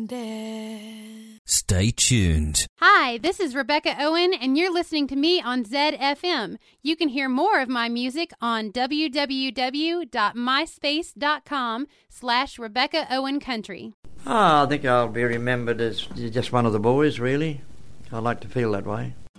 Sunday. Stay tuned. Hi, this is Rebecca Owen, and you're listening to me on ZFM. You can hear more of my music on www.myspace.com/Rebecca Owen Country. I think I'll be remembered as just one of the boys, really. I like to feel that way.